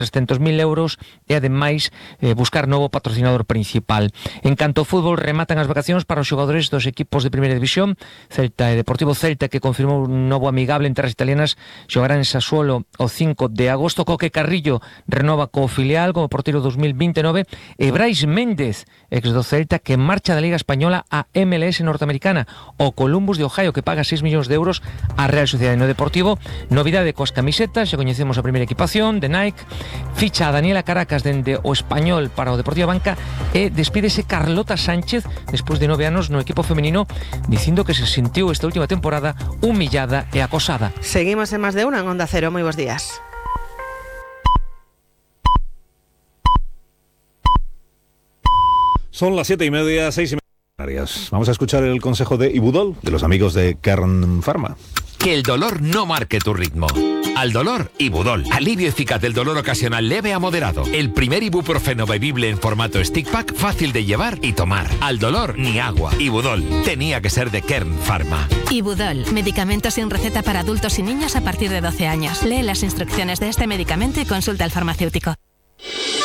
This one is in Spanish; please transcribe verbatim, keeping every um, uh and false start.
trescentos mil euros e ademais eh, buscar novo patrocinador principal. En canto ao fútbol, rematan as vacacións para os xogadores dos equipos de Primeira División. Celta e Deportivo Celta, que confirmou un novo amigable en terras italianas, xogarán en Sassuolo o cinco de agosto. Coque Carrillo renova co filial como porteiro dos mil vinte e nove, e Brais Méndez, ex do Celta, que marcha da Liga Española a M L S norteamericana, o Columbus de Ohio, que paga seis millóns de euros a Real Sociedade. No Deportivo, novidade coas camisetas, xa coñecemos a primeira equipación de Nike. Ficha a Daniela Caracas dende o Español para o Deportivo Banca, e despídese Carlota Sánchez despois de nove anos no equipo femenino, dicindo que se sentiu esta última temporada humillada e acosada. Seguimos en Más de Una en Onda Cero. Muy buenos días. Son las siete y media, seis y media. Vamos a escuchar el consejo de Ibudol, de los amigos de Kern Pharma. Que el dolor no marque tu ritmo. Al dolor, Ibudol. Alivio eficaz del dolor ocasional leve a moderado. El primer ibuprofeno bebible en formato stick pack, fácil de llevar y tomar. Al dolor, ni agua. Ibudol. Tenía que ser de Kern Pharma. Ibudol. Medicamento sin receta para adultos y niños a partir de doce años. Lee las instrucciones de este medicamento y consulta al farmacéutico.